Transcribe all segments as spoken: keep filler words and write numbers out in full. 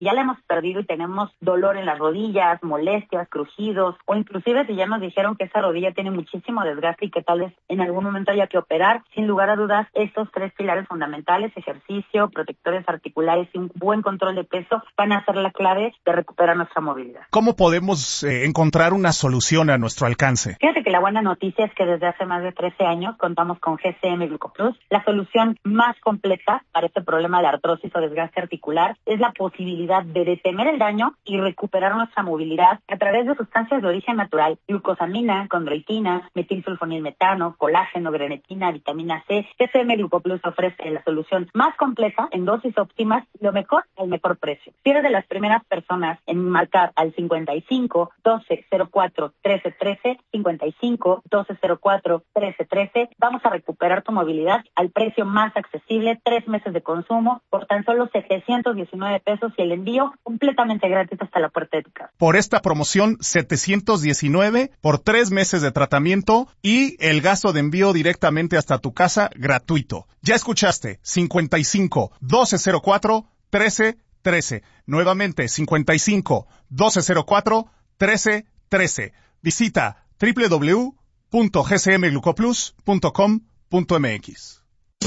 ya la hemos perdido y tenemos dolor en las rodillas, molestias, crujidos, o inclusive si ya nos dijeron que esa rodilla tiene muchísimo desgaste y que tal vez en algún momento haya que operar, sin lugar a dudas, estos tres pilares fundamentales, ejercicio, protectores articulares y un buen control de peso, van a ser la clave de recuperar nuestra movilidad. ¿Cómo podemos eh, encontrar una solución a nuestro alcance? Fíjate que la buena noticia es que desde hace más de trece años contamos con G C M Glucoplus. La solución más completa para este problema de artrosis o desgaste articular es la posibilidad de detener el daño y recuperar nuestra movilidad a través de sustancias de origen natural, glucosamina, condroitina, metilsulfonilmetano, colágeno, grenetina, vitamina C. G C M Glucoplus ofrece la solución más completa en dosis óptimas y lo mejor al mejor precio. Si eres de las primeras personas en marcar al cincuenta y cinco, doce, cero cuatro, trece, trece, cincuenta y cinco, doce, cero cuatro, trece, trece, vamos a recuperar tu movilidad al precio más accesible, tres meses de consumo por tan solo setecientos diecinueve pesos y el envío completamente gratis hasta la puerta de tu casa. Por esta promoción, setecientos diecinueve por tres meses de tratamiento y el gasto de envío directamente hasta tu casa gratuito. Ya escuchaste, cincuenta y cinco, doce, cero cuatro, trece, trece. Nuevamente, cincuenta y cinco, doce, cero cuatro, trece, trece. Visita doble u doble u doble u punto g c m glucoplus punto com punto m x.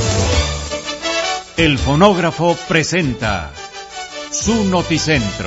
El fonógrafo presenta su Noticentro.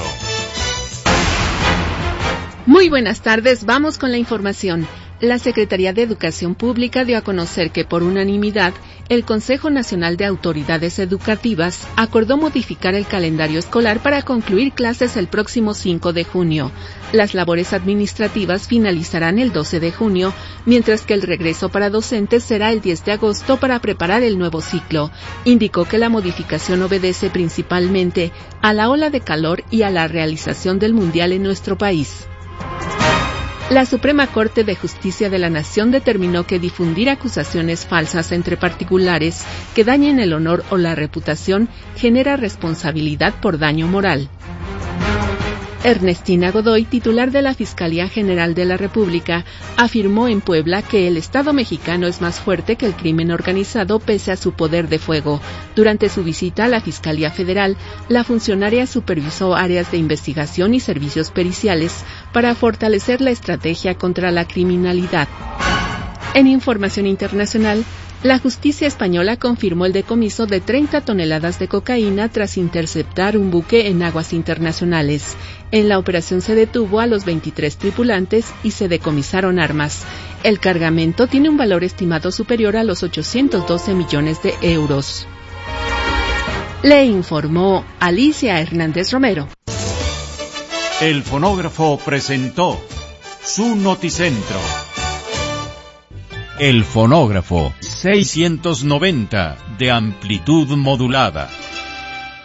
Muy buenas tardes, vamos con la información. La Secretaría de Educación Pública dio a conocer que por unanimidad el Consejo Nacional de Autoridades Educativas acordó modificar el calendario escolar para concluir clases el próximo cinco de junio. Las labores administrativas finalizarán el doce de junio, mientras que el regreso para docentes será el diez de agosto para preparar el nuevo ciclo. Indicó que la modificación obedece principalmente a la ola de calor y a la realización del Mundial en nuestro país. La Suprema Corte de Justicia de la Nación determinó que difundir acusaciones falsas entre particulares que dañen el honor o la reputación genera responsabilidad por daño moral. Ernestina Godoy, titular de la Fiscalía General de la República, afirmó en Puebla que el Estado mexicano es más fuerte que el crimen organizado pese a su poder de fuego. Durante su visita a la Fiscalía Federal, la funcionaria supervisó áreas de investigación y servicios periciales para fortalecer la estrategia contra la criminalidad. En información internacional, la justicia española confirmó el decomiso de treinta toneladas de cocaína tras interceptar un buque en aguas internacionales. En la operación se detuvo a los veintitrés tripulantes y se decomisaron armas. El cargamento tiene un valor estimado superior a los ochocientos doce millones de euros. Le informó Alicia Hernández Romero. El fonógrafo presentó su Noticentro. El fonógrafo seiscientos noventa de amplitud modulada.